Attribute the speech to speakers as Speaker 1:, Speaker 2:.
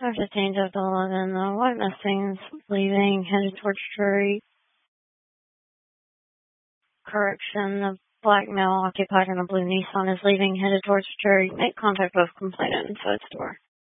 Speaker 1: 5:15 to 11. The white Mustang's leaving, headed towards Drury. Correction, the black male occupied in a blue Nissan is leaving, headed towards Drury. Make contact with complainant inside store.